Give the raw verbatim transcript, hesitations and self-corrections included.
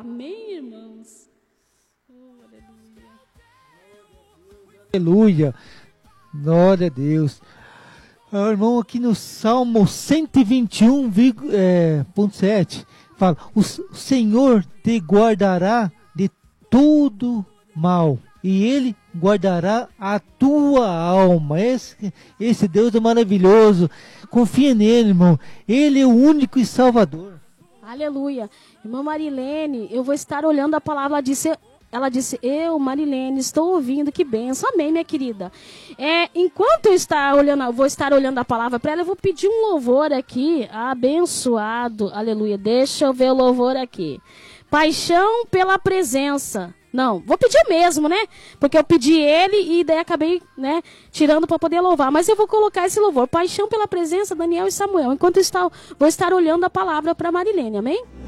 Amém, irmãos? Oh, aleluia. Aleluia. Glória a Deus. Ah, irmão, aqui no Salmo cento e vinte e um, é, ponto sete, fala, o Senhor te guardará de todo mal, e Ele guardará a tua alma. Esse, esse Deus é maravilhoso. Confia nele, irmão. Ele é o único e salvador. Aleluia. Irmã Marilene, eu vou estar olhando a palavra, ela disse... Ela disse, eu, Marilene, estou ouvindo, que benção. Amém, minha querida. É, enquanto eu estar olhando, vou estar olhando a palavra para ela, eu vou pedir um louvor aqui, abençoado. Aleluia. Deixa eu ver o louvor aqui. Paixão pela presença. Não, vou pedir mesmo, né? Porque eu pedi ele e daí acabei, né, tirando para poder louvar. Mas eu vou colocar esse louvor. Paixão pela presença, Daniel e Samuel. Enquanto eu estar, vou estar olhando a palavra para Marilene, amém?